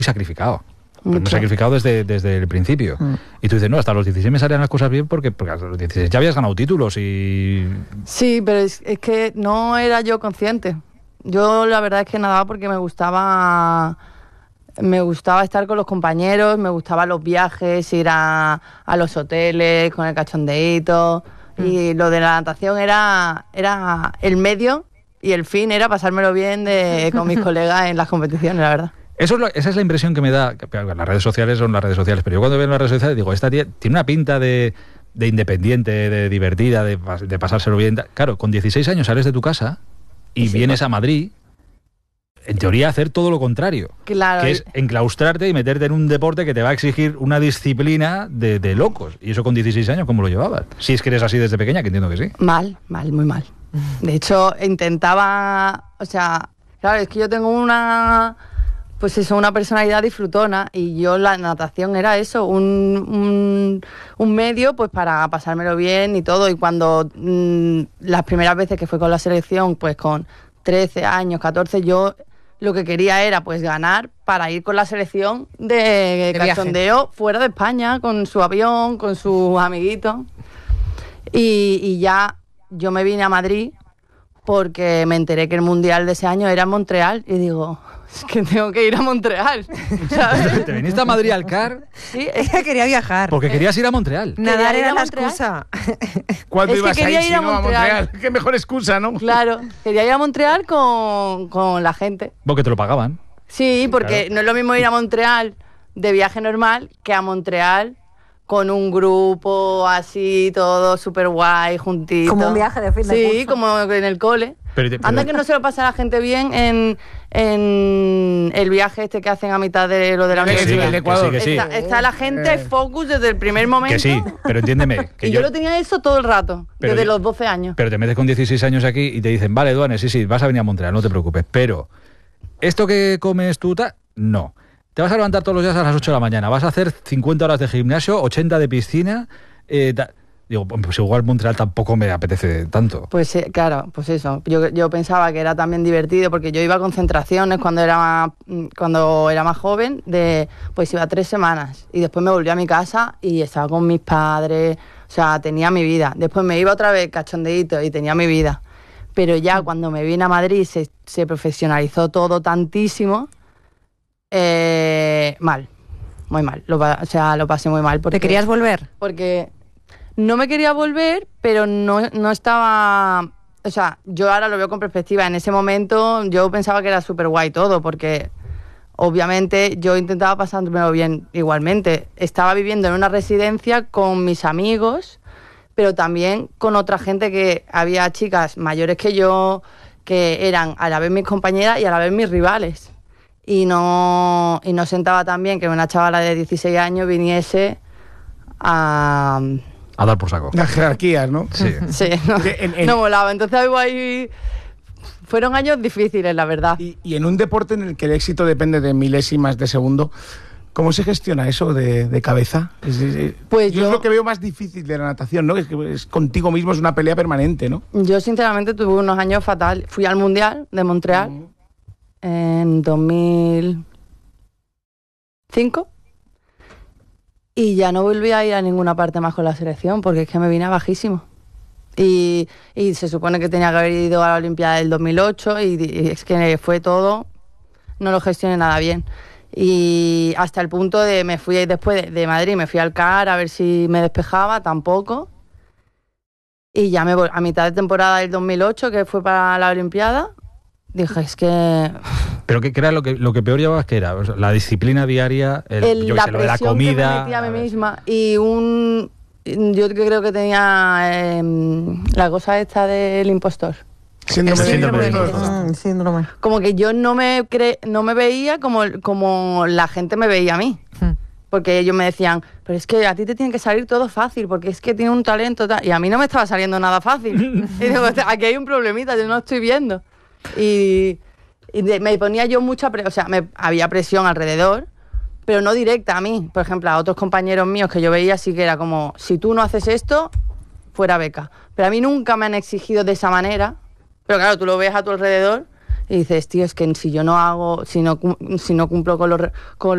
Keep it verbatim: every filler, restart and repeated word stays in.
sacrificado. Pues me he sacrificado desde, desde el principio. Mm. Y tú dices, no, hasta los dieciséis me salían las cosas bien porque, porque hasta los dieciséis ya habías ganado títulos y... Sí, pero es, es que no era yo consciente. Yo la verdad es que nadaba porque me gustaba... Me gustaba estar con los compañeros, me gustaban los viajes, ir a, a los hoteles con el cachondeíto. Mm. Y lo de la natación era, era el medio y el fin era pasármelo bien de, con mis colegas en las competiciones, la verdad. Eso es lo, esa es la impresión que me da. Que, las redes sociales son las redes sociales, pero yo cuando veo las redes sociales digo, esta tía tiene una pinta de, de independiente, de divertida, de, de pasárselo bien. Claro, con dieciséis años sales de tu casa y sí, vienes pues. a Madrid, en teoría, hacer todo lo contrario. Claro. Que es enclaustrarte y meterte en un deporte que te va a exigir una disciplina de, de locos. Y eso con dieciséis años, ¿cómo lo llevabas? Si es que eres así desde pequeña, que entiendo que sí. Mal, mal, muy mal. De hecho, intentaba... O sea, claro, es que yo tengo una... Pues eso, una personalidad disfrutona y yo la natación era eso, un, un, un medio pues para pasármelo bien y todo. Y cuando mmm, las primeras veces que fue con la selección, pues con trece años, catorce, yo lo que quería era pues ganar para ir con la selección de, de cachondeo fuera de España, con su avión, con sus amiguitos. Y, y ya yo me vine a Madrid porque me enteré que el mundial de ese año era en Montreal y digo... Es que tengo que ir a Montreal, ¿sabes? ¿Te viniste a Madrid al C A R? Sí, ella quería viajar. Porque querías ir a Montreal. Nadar era la excusa. ¿Cuándo ibas que a ir, ir si a no Montreal. a Montreal? Qué mejor excusa, ¿no? Claro, quería ir a Montreal con, con la gente. Porque te lo pagaban. Sí, porque claro. No es lo mismo ir a Montreal de viaje normal que a Montreal con un grupo así, todo súper guay, juntito. Como un viaje de fin de Sí, curso. como en el cole. Pero te, pero... Anda que no se lo pasa a la gente bien en, en el viaje este que hacen a mitad de lo de la universidad. Sí, Ecuador. Que sí, que sí. Está, está la gente Eh. focus desde el primer momento. Que sí, pero entiéndeme. Que y yo, yo lo tenía eso todo el rato, pero desde yo... los doce años. Pero te metes con dieciséis años aquí y te dicen, vale, Duane, sí, sí, vas a venir a Montreal, no te preocupes. Pero, ¿esto que comes tú? Ta... No. Te vas a levantar todos los días a las ocho de la mañana, vas a hacer cincuenta horas de gimnasio, ochenta de piscina... Eh, ta... Digo, pues igual Montreal tampoco me apetece tanto. Pues eh, claro, pues eso. Yo, yo pensaba que era también divertido porque yo iba a concentraciones cuando era más, cuando era más joven, de pues iba tres semanas y después me volví a mi casa y estaba con mis padres, o sea, tenía mi vida. Después me iba otra vez cachondeíto y tenía mi vida. Pero ya cuando me vine a Madrid se, se profesionalizó todo tantísimo, eh, mal, muy mal. Lo, o sea, lo pasé muy mal. Porque, ¿Te querías volver? Porque... No me quería volver, pero no, no estaba... O sea, yo ahora lo veo con perspectiva. En ese momento yo pensaba que era súper guay todo, porque obviamente yo intentaba pasármelo bien igualmente. Estaba viviendo en una residencia con mis amigos, pero también con otra gente que había chicas mayores que yo, que eran a la vez mis compañeras y a la vez mis rivales. Y no, y no sentaba tan bien que una chavala de dieciséis años viniese a... A dar por saco. Las jerarquías, ¿no? Sí. Sí, no, en, en, no molaba. Entonces ahí fueron años difíciles, la verdad. Y, y en un deporte en el que el éxito depende de milésimas de segundo, ¿cómo se gestiona eso de, de cabeza? Es, es, pues yo, yo es lo que veo más difícil de la natación, ¿no? Es que es contigo mismo, es una pelea permanente, ¿no? Yo sinceramente tuve unos años fatal. Fui al Mundial de Montreal uh-huh. en dos mil cinco. Y ya no volví a ir a ninguna parte más con la selección porque es que me vine bajísimo. Y, y se supone que tenía que haber ido a la Olimpiada del dos mil ocho y, y es que fue todo, no lo gestioné nada bien. Y hasta el punto de me fui después de, de Madrid, me fui al C A R a ver si me despejaba, tampoco. Y ya me a mitad de temporada del dos mil ocho, que fue para la Olimpiada, dije, es que... ¿Pero qué, qué era lo que, lo que peor llevabas? ¿Qué era? O sea, la disciplina diaria, el, el, yo la sé, lo de la presión comida... que me metía a mí misma y un... Yo creo que tenía eh, la cosa esta del impostor. Síndrome, síndrome de del impostor. Mm, síndrome. Como que yo no me cre no me veía como, como la gente me veía a mí. Hmm. Porque ellos me decían, pero es que a ti te tiene que salir todo fácil, porque es que tiene un talento tal. Y a mí no me estaba saliendo nada fácil. Y digo, aquí hay un problemita, yo no lo estoy viendo. Y... Y de, me ponía yo mucha presión, o sea, me, había presión alrededor, pero no directa a mí. Por ejemplo, a otros compañeros míos que yo veía sí que era como, si tú no haces esto, fuera beca. Pero a mí nunca me han exigido de esa manera. Pero claro, tú lo ves a tu alrededor y y dices, tío, es que si yo no hago, si no, si no cumplo con los, con